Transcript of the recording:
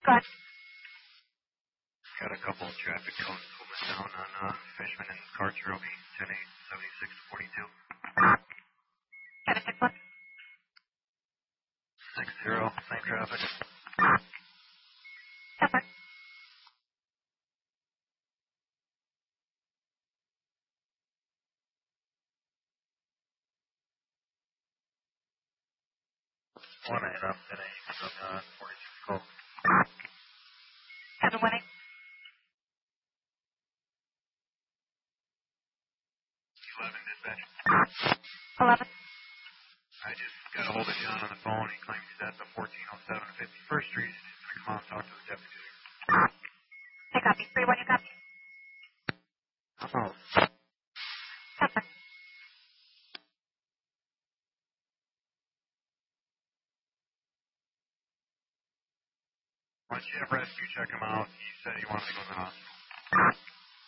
Go ahead. Got a couple of traffic cones moving down on Fishman and Carter, 10-8, 76-42. 761. 6-0, same traffic. Stop. 1-8 up, 10-8, on 42 call. 718. 11 dispatch. 11. I just got a hold of John on the phone. He claims he's at the 1407 51st Street. Come out and talk to the deputy. I copy. 3-1, you copy? Oh. Stop. Once you have rescue, check him out. He said he wanted to go to the hospital.